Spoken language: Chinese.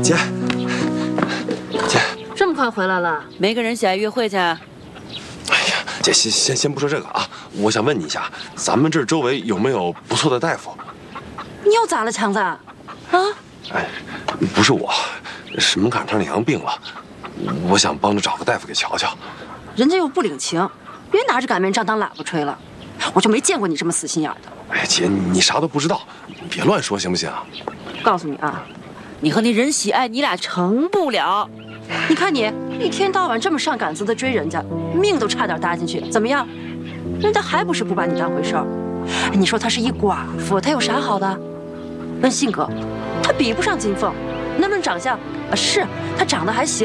姐，姐， 这么快回来了？ 没跟人喜爱约会去？哎呀，姐，先不说这个啊，我想问你一下，咱们这儿周围有没有不错的大夫？ 你又咋了，强子？啊？ 哎，不是我，是门槛上娘病了，我想帮着找个大夫给瞧瞧。 人家又不领情，别拿着擀面杖当喇叭吹了。我就没见过你这么死心眼的。 哎，姐，你啥都不知道，你别乱说行不行啊？ 告诉你啊， 你和那任喜爱，你俩成不了。 你看你一天到晚这么上杆子的追人家，命都差点搭进去，怎么样？人家还不是不把你当回事儿。你说她是一寡妇，她有啥好的？论性格，她比不上金凤。那论长相，是她长得还行。